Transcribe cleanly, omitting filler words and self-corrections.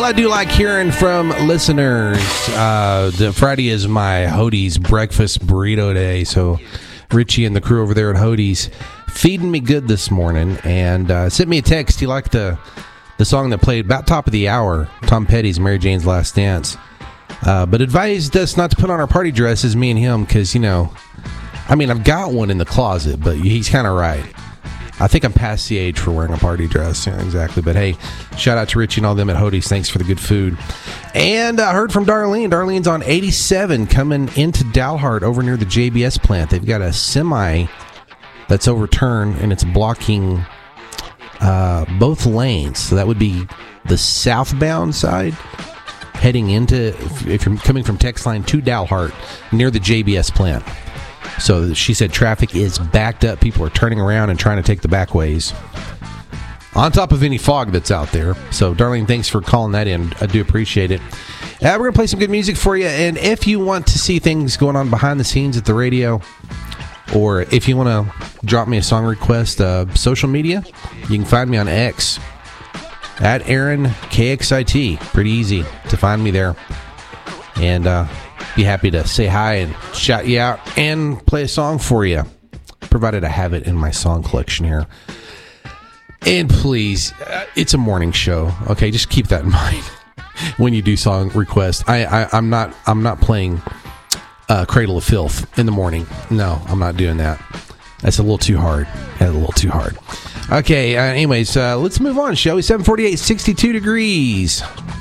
Well, I do like hearing from listeners. The Friday is my Hody's breakfast burrito day, so Richie and the crew over there at Hody's feeding me good this morning, and sent me a text. He liked the song that played about top of the hour, Tom Petty's Mary Jane's Last Dance, but advised us not to put on our party dresses, me and him, because, I've got one in the closet, but he's kind of right. I think I'm past the age for wearing a party dress. Yeah, exactly. But hey, shout out to Richie and all them at Hody's. Thanks for the good food. And I heard from Darlene. Darlene's on 87 coming into Dalhart over near the JBS plant. They've got a semi that's overturned, and it's blocking both lanes. So that would be the southbound side heading into, if you're coming from Text Line to Dalhart, near the JBS plant. So she said traffic is backed up. People are turning around and trying to take the back ways, on top of any fog that's out there. So, Darlene, thanks for calling that in. I do appreciate it. We're going to play some good music for you. And if you want to see things going on behind the scenes at the radio, or if you want to drop me a song request, social media, you can find me on X, at Aaron KXIT. Pretty easy to find me there. And be happy to say hi and shout you out and play a song for you, provided I have it in my song collection here. And please, it's a morning show, okay? Just keep that in mind when you do song requests. I'm not playing Cradle of Filth in the morning. No, I'm not doing that. That's a little too hard. Okay, anyways, let's move on, shall we? 748, 62 degrees.